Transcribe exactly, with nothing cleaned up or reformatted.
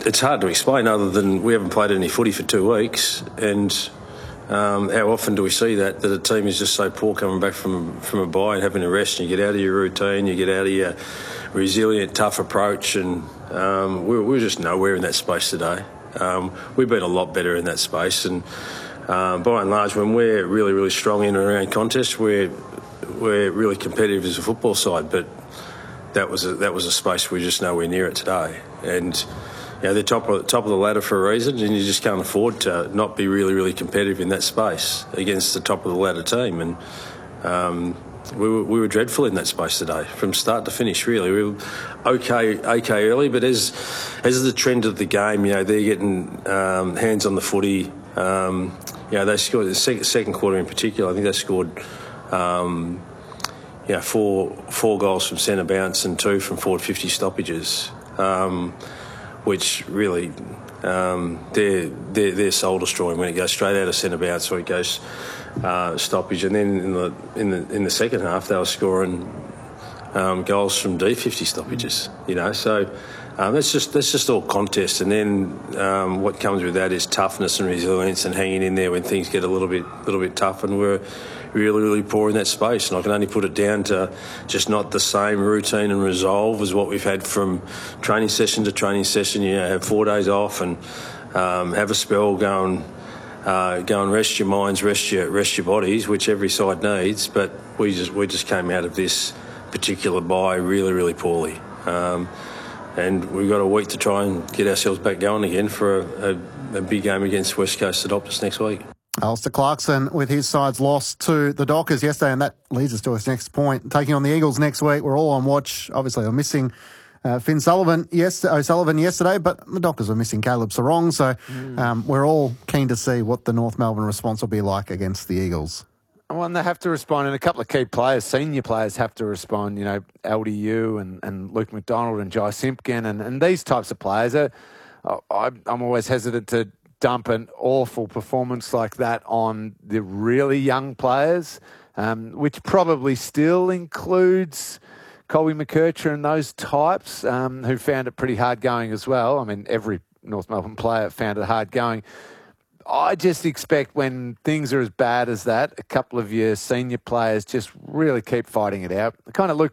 it's hard to explain other than we haven't played any footy for two weeks, and um, how often do we see that, that a team is just so poor coming back from, from a bye and having a rest, and you get out of your routine, you get out of your resilient, tough approach, and um, we, we were just nowhere in that space today. Um, we've been a lot better in that space, and um, by and large, when we're really, really strong in and around contests, we're we're really competitive as a football side. But that was a, that was a space we're just nowhere near it today, and you know, they're top of, top of the ladder for a reason, and you just can't afford to not be really, really competitive in that space against the top of the ladder team. And um, we were, we were dreadful in that space today, from start to finish. Really, we were okay, okay early, but as as the trend of the game, you know, they're getting um, hands on the footy. Um, you know, they scored the second, second quarter in particular. I think they scored. Um, you know, four four goals from centre bounce and two from forward fifty stoppages, um, which really um, they're, they're they're soul destroying when it goes straight out of centre bounce or it goes uh, stoppage. And then in the in the in the second half they were scoring um, goals from D fifty stoppages. You know, so um, that's just that's just all contest. And then um, what comes with that is toughness and resilience and hanging in there when things get a little bit little bit tough. And we're really, really poor in that space, and I can only put it down to just not the same routine and resolve as what we've had from training session to training session. You know, have four days off and um, have a spell, go and, uh, go and rest your minds, rest your rest your bodies, which every side needs. But we just we just came out of this particular bye really, really poorly, um, and we've got a week to try and get ourselves back going again for a, a, a big game against West Coast Adopters next week. Alistair Clarkson with his side's loss to the Dockers yesterday, and that leads us to his next point. Taking on the Eagles next week, we're all on watch. Obviously, I'm missing uh, Finn Sullivan yes, O'Sullivan yesterday, but the Dockers are missing Caleb Sarong, so mm. um, we're all keen to see what the North Melbourne response will be like against the Eagles. Well, and they have to respond, and a couple of key players, senior players, have to respond. You know, L D U and, and Luke McDonald and Jai Simpkin, and, and these types of players. Are, I, I'm always hesitant to dump an awful performance like that on the really young players, um, which probably still includes Colby McKercher and those types um, who found it pretty hard going as well. I mean, every North Melbourne player found it hard going. I just expect when things are as bad as that, a couple of your senior players just really keep fighting it out. Kind of Luke